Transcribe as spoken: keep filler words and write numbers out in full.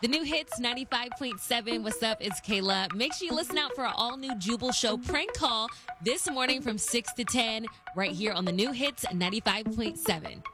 The new hits ninety-five point seven. What's up? It's Kayla. Make sure you listen out for our all new Jubal Show prank call this morning from six to ten right here on the new hits ninety-five point seven.